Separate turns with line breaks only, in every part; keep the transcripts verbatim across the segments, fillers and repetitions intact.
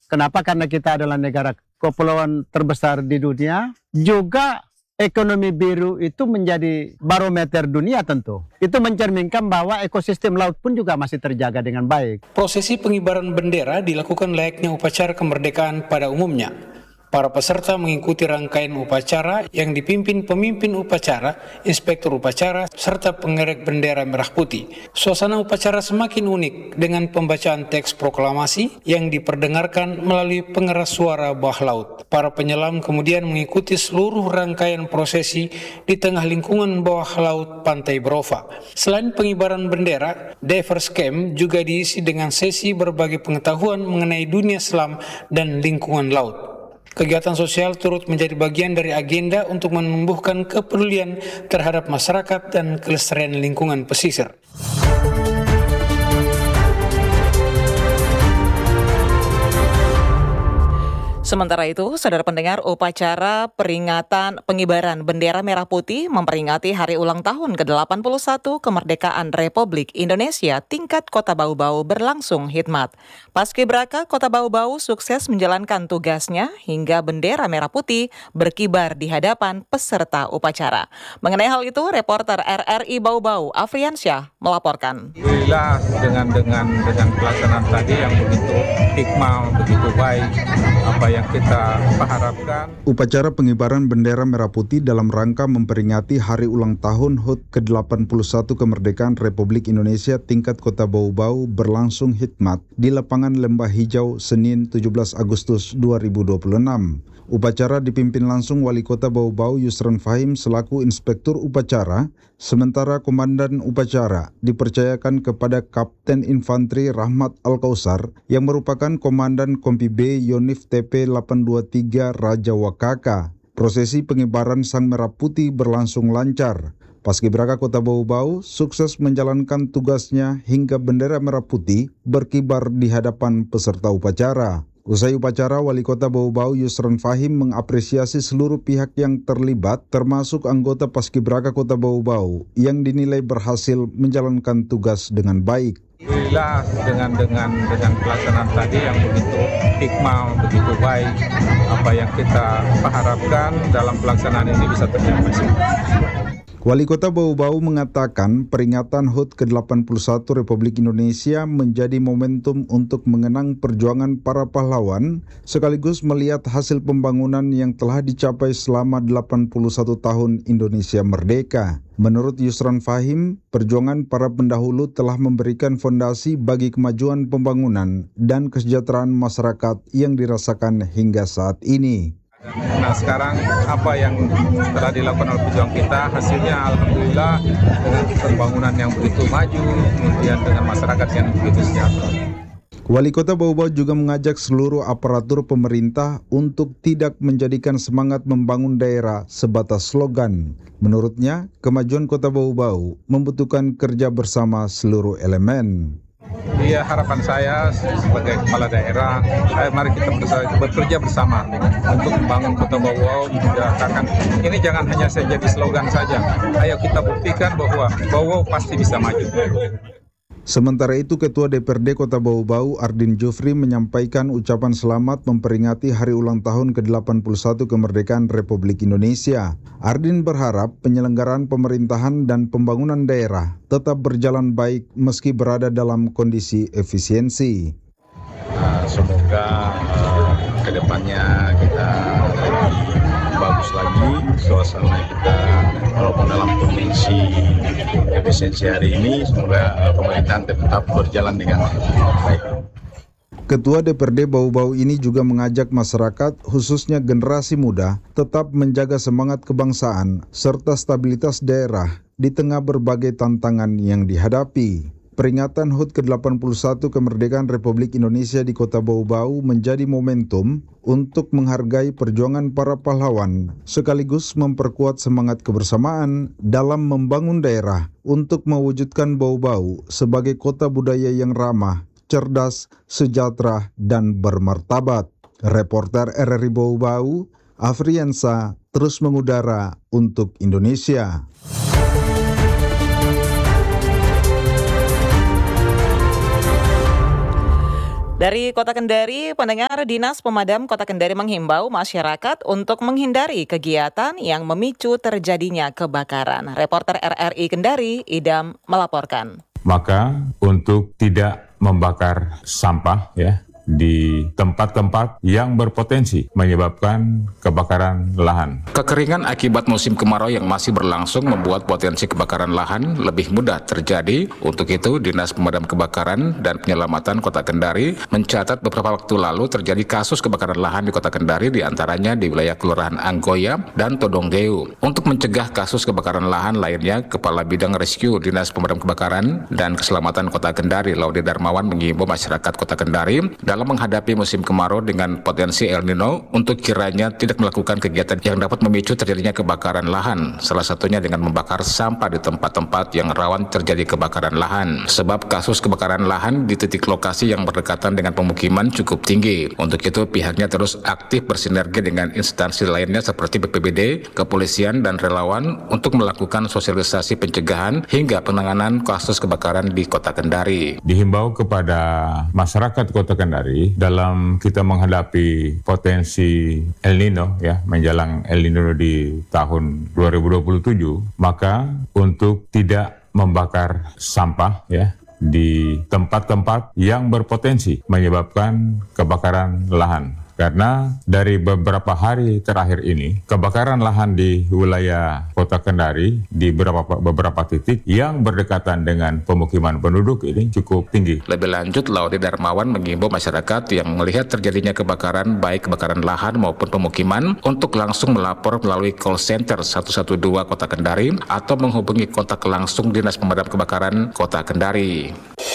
Kenapa? Karena kita adalah negara kepulauan terbesar di dunia. Juga ekonomi biru itu menjadi barometer dunia tentu. Itu mencerminkan bahwa ekosistem laut pun juga masih terjaga dengan baik.
Prosesi pengibaran bendera dilakukan layaknya upacara kemerdekaan pada umumnya. Para peserta mengikuti rangkaian upacara yang dipimpin pemimpin upacara, inspektur upacara, serta pengerek bendera merah putih. Suasana upacara semakin unik dengan pembacaan teks proklamasi yang diperdengarkan melalui pengeras suara bawah laut. Para penyelam kemudian mengikuti seluruh rangkaian prosesi di tengah lingkungan bawah laut Pantai Brova. Selain pengibaran bendera, Divers Camp juga diisi dengan sesi berbagai pengetahuan mengenai dunia selam dan lingkungan laut. Kegiatan sosial turut menjadi bagian dari agenda untuk menumbuhkan kepedulian terhadap masyarakat dan kelestarian lingkungan pesisir.
Sementara itu, saudara pendengar, upacara peringatan pengibaran bendera merah putih memperingati hari ulang tahun ke delapan puluh satu kemerdekaan Republik Indonesia tingkat Kota Bau-Bau berlangsung hikmat. Paskibraka Kota Bau-Bau sukses menjalankan tugasnya hingga bendera merah putih berkibar di hadapan peserta upacara. Mengenai hal itu, reporter R R I Bau-Bau Afriansyah melaporkan.
Alhamdulillah dengan dengan dengan pelaksanaan tadi yang begitu hikmah, begitu baik, apa yang kita harapkan.
Upacara pengibaran bendera merah putih dalam rangka memperingati hari ulang tahun H U T ke delapan puluh satu kemerdekaan Republik Indonesia tingkat Kota Bau-Bau berlangsung hikmat di lapangan Lembah Hijau Senin tujuh belas Agustus dua ribu dua puluh enam. Upacara dipimpin langsung Wali Kota Bau-Bau Yusran Fahim selaku inspektur upacara, sementara komandan upacara dipercayakan kepada Kapten Infanteri Rahmat Al-Kausar yang merupakan komandan Kompi B Yonif T P delapan dua tiga Raja Wakaka. Prosesi pengibaran Sang Merah Putih berlangsung lancar. Paskibraka Kota Bau-Bau sukses menjalankan tugasnya hingga bendera merah putih berkibar di hadapan peserta upacara. Usai upacara, Wali Kota Bau-Bau Yusran Fahim mengapresiasi seluruh pihak yang terlibat, termasuk anggota Paskibraka Kota Bau-Bau yang dinilai berhasil menjalankan tugas dengan baik.
Alhamdulillah dengan dengan dengan pelaksanaan tadi yang begitu hikmah, begitu baik, apa yang kita harapkan dalam pelaksanaan ini bisa tercapai.
Wali Kota Bau-Bau mengatakan peringatan H U T ke delapan puluh satu Republik Indonesia menjadi momentum untuk mengenang perjuangan para pahlawan sekaligus melihat hasil pembangunan yang telah dicapai selama delapan puluh satu tahun Indonesia merdeka. Menurut Yusran Fahim, perjuangan para pendahulu telah memberikan fondasi bagi kemajuan pembangunan dan kesejahteraan masyarakat yang dirasakan hingga saat ini.
Nah sekarang apa yang telah dilakukan oleh pejuang kita, hasilnya alhamdulillah dengan pembangunan yang begitu maju, kemudian dengan masyarakat yang begitu sejahtera.
Wali Kota Bau-Bau juga mengajak seluruh aparatur pemerintah untuk tidak menjadikan semangat membangun daerah sebatas slogan. Menurutnya, kemajuan Kota Bau-Bau membutuhkan kerja bersama seluruh elemen.
Iya, harapan saya sebagai kepala daerah, eh, mari kita bekerja bersama untuk membangun Kota Bau-Bau. Ini jangan hanya saya jadi slogan saja. Ayo kita buktikan bahwa Bau-Bau pasti bisa maju.
Sementara itu, Ketua D P R D Kota Bau-Bau Ardin Jufri menyampaikan ucapan selamat memperingati hari ulang tahun ke delapan puluh satu kemerdekaan Republik Indonesia. Ardin berharap penyelenggaraan pemerintahan dan pembangunan daerah tetap berjalan baik meski berada dalam kondisi efisiensi.
Uh, semoga uh, ke depannya kita bagus lagi, suasana kita walaupun dalam kondisi efisiensi hari ini, semoga uh, pemerintahan tetap berjalan dengan baik.
Ketua D P R D Bau-Bau ini juga mengajak masyarakat, khususnya generasi muda, tetap menjaga semangat kebangsaan serta stabilitas daerah di tengah berbagai tantangan yang dihadapi. Peringatan H U T ke delapan puluh satu kemerdekaan Republik Indonesia di Kota Bau-Bau menjadi momentum untuk menghargai perjuangan para pahlawan, sekaligus memperkuat semangat kebersamaan dalam membangun daerah untuk mewujudkan Bau-Bau sebagai kota budaya yang ramah, cerdas, sejahtera, dan bermartabat. Reporter R R I Bau-Bau, Afriansa, terus mengudara untuk Indonesia.
Dari Kota Kendari, pendengar, Dinas Pemadam Kota Kendari menghimbau masyarakat untuk menghindari kegiatan yang memicu terjadinya kebakaran. Reporter R R I Kendari, Idam, melaporkan.
Maka untuk tidak membakar sampah ya di tempat-tempat yang berpotensi menyebabkan kebakaran lahan.
Kekeringan akibat musim kemarau yang masih berlangsung membuat potensi kebakaran lahan lebih mudah terjadi. Untuk itu, Dinas Pemadam Kebakaran dan Penyelamatan Kota Kendari mencatat beberapa waktu lalu terjadi kasus kebakaran lahan di Kota Kendari, diantaranya di wilayah Kelurahan Anggoya dan Todongdeu. Untuk mencegah kasus kebakaran lahan lainnya, Kepala Bidang Rescue Dinas Pemadam Kebakaran dan Keselamatan Kota Kendari, Laude Darmawan, mengimbau masyarakat Kota Kendari dalam menghadapi musim kemarau dengan potensi El Nino untuk kiranya tidak melakukan kegiatan yang dapat memicu terjadinya kebakaran lahan, salah satunya dengan membakar sampah di tempat-tempat yang rawan terjadi kebakaran lahan. Sebab kasus kebakaran lahan di titik lokasi yang berdekatan dengan pemukiman cukup tinggi. Untuk itu pihaknya terus aktif bersinergi dengan instansi lainnya seperti B P B D, kepolisian, dan relawan untuk melakukan sosialisasi pencegahan hingga penanganan kasus kebakaran di Kota Kendari.
Dihimbau kepada masyarakat Kota Kendari dalam kita menghadapi potensi El Nino ya menjelang El Nino di tahun dua ribu dua puluh tujuh, maka untuk tidak membakar sampah ya di tempat-tempat yang berpotensi menyebabkan kebakaran lahan. Karena dari beberapa hari terakhir ini, kebakaran lahan di wilayah Kota Kendari di beberapa, beberapa titik yang berdekatan dengan pemukiman penduduk ini cukup tinggi.
Lebih lanjut, Laude Darmawan mengimbau masyarakat yang melihat terjadinya kebakaran, baik kebakaran lahan maupun pemukiman, untuk langsung melapor melalui call center satu satu dua Kota Kendari atau menghubungi kontak langsung Dinas Pemadam Kebakaran Kota Kendari.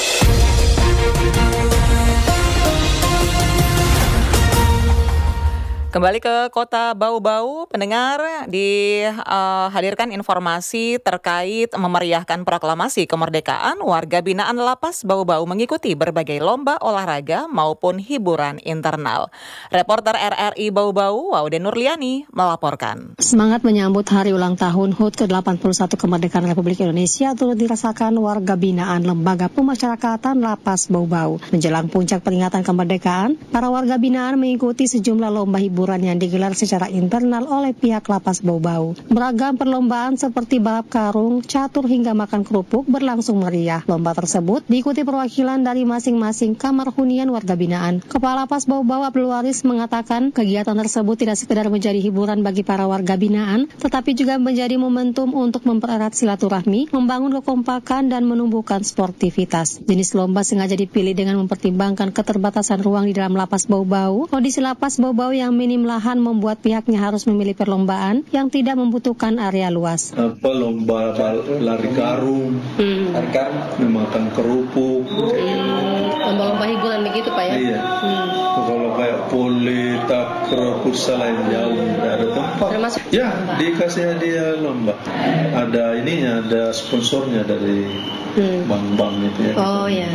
Kembali ke Kota Bau-Bau, pendengar, dihadirkan uh, informasi terkait memeriahkan proklamasi kemerdekaan. Warga binaan Lapas Bau-Bau mengikuti berbagai lomba olahraga maupun hiburan internal. Reporter R R I Bau-Bau, Waude Nurliani, melaporkan.
Semangat menyambut hari ulang tahun H U T ke delapan puluh satu Kemerdekaan Republik Indonesia turut dirasakan warga binaan Lembaga Pemasyarakatan Lapas Bau-Bau. Menjelang puncak peringatan kemerdekaan, para warga binaan mengikuti sejumlah lomba hiburan yang digelar secara internal oleh pihak Lapas Bau-Bau. Beragam perlombaan seperti balap karung, catur hingga makan kerupuk berlangsung meriah. Lomba tersebut diikuti perwakilan dari masing-masing kamar hunian warga binaan. Kepala Lapas Bau-Bau Abdul Waris mengatakan kegiatan tersebut tidak sekedar menjadi hiburan bagi para warga binaan, tetapi juga menjadi momentum untuk mempererat silaturahmi, membangun kekompakan dan menumbuhkan sportivitas. Jenis lomba sengaja dipilih dengan mempertimbangkan keterbatasan ruang di dalam Lapas Bau-Bau. Kondisi Lapas Bau-Bau yang minim lahan membuat pihaknya harus memilih perlombaan yang tidak membutuhkan area luas.
Apa lomba lari karung, hmm. lari karung, makan kerupuk,
hmm. lomba-lomba hiburan begitu Pak ya?
Iya. Hmm. Kalau kayak poli, takraw, futsal lain jauh tidak ada tempat.
Termasuk?
Ya, dikasih hadiah lomba. Ada ininya, ada sponsornya dari hmm. bank-bank itu ya.
Oh iya.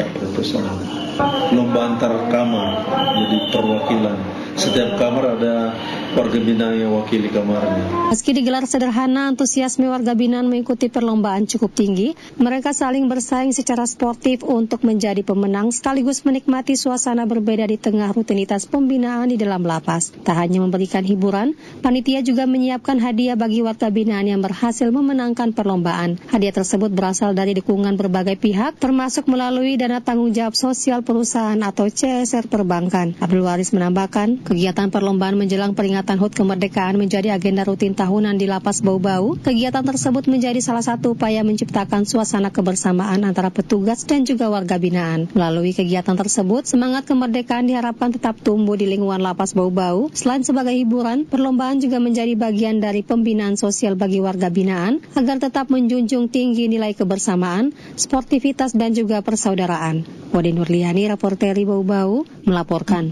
Lomba antar kamar, jadi perwakilan. Setiap kamar ada warga binaan yang wakili kamarnya.
Meski digelar sederhana, antusiasme warga binaan mengikuti perlombaan cukup tinggi. Mereka saling bersaing secara sportif untuk menjadi pemenang sekaligus menikmati suasana berbeda di tengah rutinitas pembinaan di dalam lapas. Tak hanya memberikan hiburan, panitia juga menyiapkan hadiah bagi warga binaan yang berhasil memenangkan perlombaan. Hadiah tersebut berasal dari dukungan berbagai pihak, termasuk melalui dana tanggung jawab sosial perusahaan atau C S R perbankan. Abdul Waris menambahkan, kegiatan perlombaan menjelang peringatan H U T kemerdekaan menjadi agenda rutin tahunan di Lapas Bau-Bau. Kegiatan tersebut menjadi salah satu upaya menciptakan suasana kebersamaan antara petugas dan juga warga binaan. Melalui kegiatan tersebut, semangat kemerdekaan diharapkan tetap tumbuh di lingkungan Lapas Bau-Bau. Selain sebagai hiburan, perlombaan juga menjadi bagian dari pembinaan sosial bagi warga binaan agar tetap menjunjung tinggi nilai kebersamaan, sportivitas dan juga persaudaraan. Waude Nurliani, reporter Bau-Bau, melaporkan.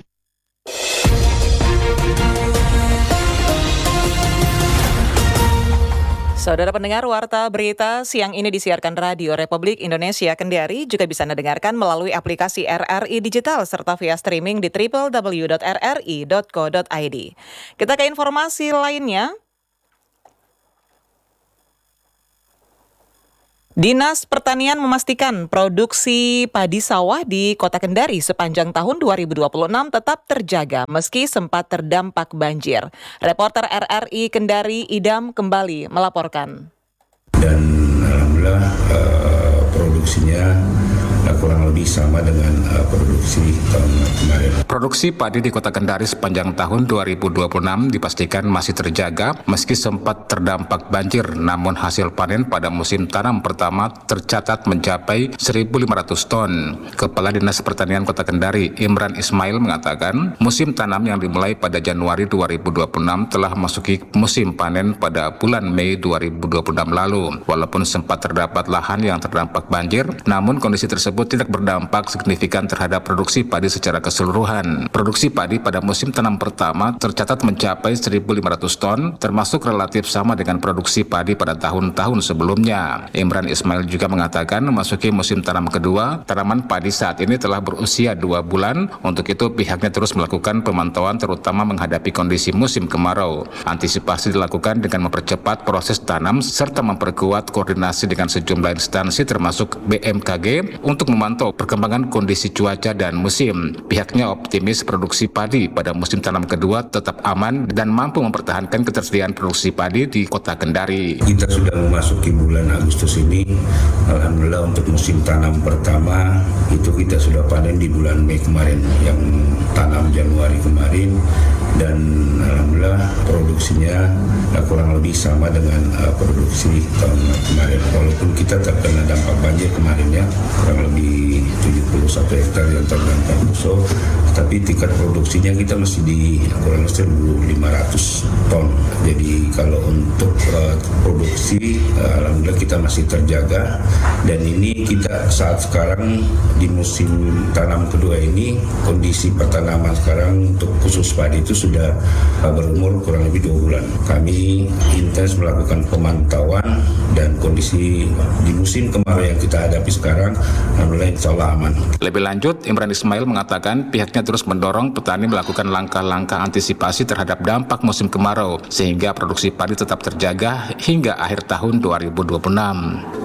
Saudara pendengar, Warta Berita siang ini disiarkan Radio Republik Indonesia Kendari, juga bisa Anda dengarkan melalui aplikasi R R I Digital serta via streaming di w w w dot r r i dot co dot i d. Kita ke informasi lainnya. Dinas Pertanian memastikan produksi padi sawah di Kota Kendari sepanjang tahun dua ribu dua puluh enam tetap terjaga meski sempat terdampak banjir. Reporter R R I Kendari Idam kembali melaporkan.
Dan alhamdulillah uh, produksinya kurang lebih sama dengan uh, produksi tahun kemarin.
Produksi padi di Kota Kendari sepanjang tahun dua ribu dua puluh enam dipastikan masih terjaga meski sempat terdampak banjir, namun hasil panen pada musim tanam pertama tercatat mencapai seribu lima ratus ton. Kepala Dinas Pertanian Kota Kendari, Imran Ismail mengatakan, musim tanam yang dimulai pada Januari dua ribu dua puluh enam telah memasuki musim panen pada bulan Mei dua ribu dua puluh enam lalu. Walaupun sempat terdapat lahan yang terdampak banjir, namun kondisi tersebut tidak berdampak signifikan terhadap produksi padi secara keseluruhan. Produksi padi pada musim tanam pertama tercatat mencapai seribu lima ratus ton, termasuk relatif sama dengan produksi padi pada tahun-tahun sebelumnya. Imran Ismail juga mengatakan memasuki musim tanam kedua, tanaman padi saat ini telah berusia dua bulan. Untuk itu pihaknya terus melakukan pemantauan terutama menghadapi kondisi musim kemarau. Antisipasi dilakukan dengan mempercepat proses tanam serta memperkuat koordinasi dengan sejumlah instansi termasuk B M K G untuk memantau perkembangan kondisi cuaca dan musim. Pihaknya optimis produksi padi pada musim tanam kedua tetap aman dan mampu mempertahankan ketersediaan produksi padi di Kota Kendari.
Kita sudah memasuki bulan Agustus ini, alhamdulillah untuk musim tanam pertama itu kita sudah panen di bulan Mei kemarin, yang tanam Januari kemarin, dan alhamdulillah produksinya kurang lebih sama dengan uh, produksi tahun kemarin. Walaupun kita terkena dampak banjir kemarin ya, kurang lebih tujuh puluh satu hektar yang terdampak musuh, tapi tingkat produksinya kita masih di kurang lebih seribu lima ratus ton. Jadi kalau untuk uh, produksi uh, alhamdulillah kita masih terjaga, dan ini kita saat sekarang di musim tanam kedua ini kondisi pertanaman sekarang untuk khusus padi itu sudah uh, berumur kurang lebih dua bulan. Kami intens melakukan pemantauan dan kondisi di musim kemarau yang kita hadapi sekarang alhamdulillah insya Allah aman.
Lebih lanjut, Imran Ismail mengatakan pihaknya terus mendorong petani melakukan langkah-langkah antisipasi terhadap dampak musim kemarau sehingga produksi padi tetap terjaga hingga akhir tahun dua ribu dua puluh enam.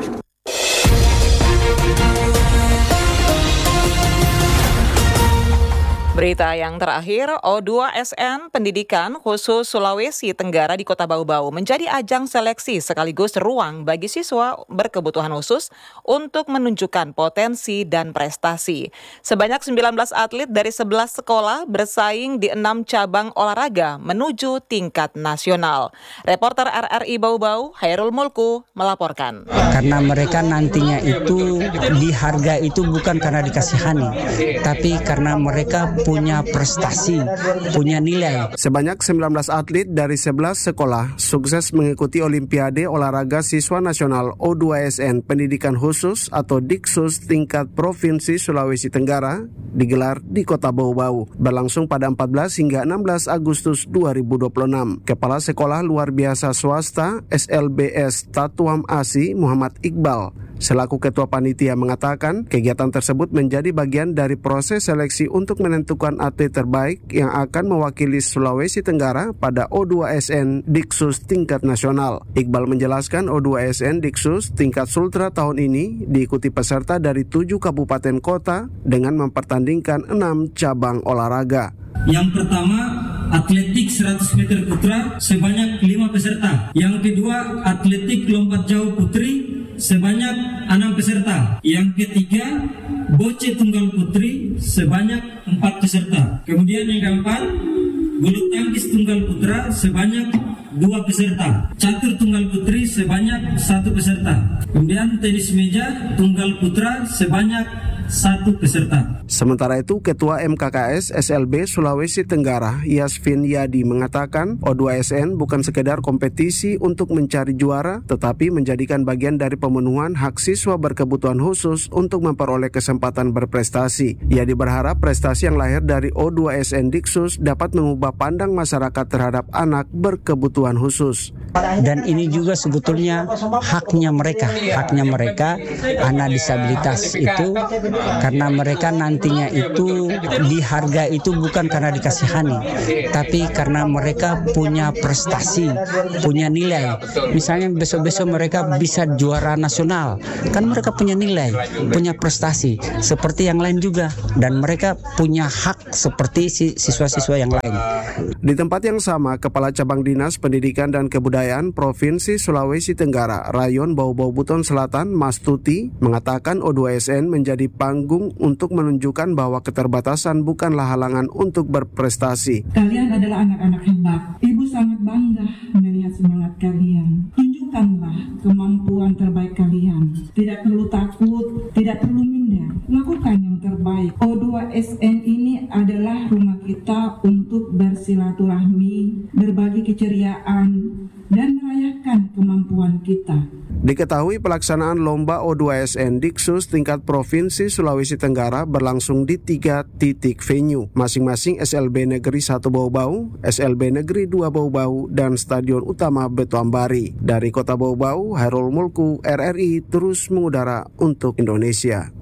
Berita yang terakhir, O dua S N Pendidikan Khusus Sulawesi Tenggara di Kota Bau-Bau menjadi ajang seleksi sekaligus ruang bagi siswa berkebutuhan khusus untuk menunjukkan potensi dan prestasi. Sebanyak sembilan belas atlet dari sebelas sekolah bersaing di enam cabang olahraga menuju tingkat nasional. Reporter R R I Bau-Bau, Hairul Mulku, melaporkan.
Karena mereka nantinya itu dihargai itu bukan karena dikasihani, tapi karena mereka punya prestasi, punya nilai.
Sebanyak sembilan belas atlet dari sebelas sekolah sukses mengikuti Olimpiade Olahraga Siswa Nasional O dua S N Pendidikan Khusus atau Diksus tingkat Provinsi Sulawesi Tenggara digelar di Kota Bau-Bau, berlangsung pada empat belas hingga enam belas Agustus dua ribu dua puluh enam. Kepala Sekolah Luar Biasa Swasta S L B S Tatuam Asi Muhammad Iqbal selaku Ketua Panitia mengatakan kegiatan tersebut menjadi bagian dari proses seleksi untuk menentukan atlet terbaik yang akan mewakili Sulawesi Tenggara pada O dua S N Diksus tingkat nasional. Iqbal menjelaskan O dua S N Diksus tingkat Sultra tahun ini diikuti peserta dari tujuh kabupaten kota dengan mempertandingkan enam cabang olahraga.
Yang pertama, atletik seratus meter putra sebanyak lima peserta. Yang kedua, atletik lompat jauh putri sebanyak enam peserta. Yang ketiga, boce tunggal putri sebanyak empat peserta. Kemudian yang keempat, bulu tangkis tunggal putra sebanyak dua peserta. Catur tunggal putri sebanyak satu peserta. Kemudian tenis meja tunggal putra sebanyak satu peserta.
Sementara itu, Ketua M K K S S L B Sulawesi Tenggara, Yasvin Yadi mengatakan O dua S N bukan sekedar kompetisi untuk mencari juara, tetapi menjadikan bagian dari pemenuhan hak siswa berkebutuhan khusus untuk memperoleh kesempatan berprestasi. Yadi berharap prestasi yang lahir dari O dua S N Diksus dapat mengubah pandang masyarakat terhadap anak berkebutuhan khusus.
Dan ini juga sebetulnya haknya mereka, haknya mereka anak disabilitas itu karena mereka nantinya itu di harga itu bukan karena dikasihani, tapi karena mereka punya prestasi, punya nilai. Misalnya besok-besok mereka bisa juara nasional, kan mereka punya nilai, punya prestasi seperti yang lain juga, dan mereka punya hak seperti siswa-siswa yang lain.
Di tempat yang sama, Kepala Cabang Dinas Pendidikan dan Kebudayaan Provinsi Sulawesi Tenggara, Rayon Bau-Bau Buton Selatan, Mas Tuti, mengatakan O dua S N menjadi panggung untuk menunjukkan bahwa keterbatasan bukanlah halangan untuk berprestasi.
Kalian adalah anak-anak hebat. Ibu sangat bangga melihat semangat kalian. Tunjukkanlah kemampuan terbaik kalian. Tidak perlu takut, tidak perlu minder. Lakukan yang terbaik. O dua S N ini adalah rumah kita untuk bersilaturahmi, berbagi keceriaan, dan merayakan kemampuan kita.
Diketahui pelaksanaan lomba O dua S N Diksus tingkat Provinsi Sulawesi Tenggara berlangsung di tiga titik venue, masing-masing S L B Negeri satu Bau-Bau, S L B Negeri dua Bau-Bau, dan Stadion Utama Batu Ambari. Dari Kota Bau-Bau, Hairul Mulku, R R I terus mengudara untuk Indonesia.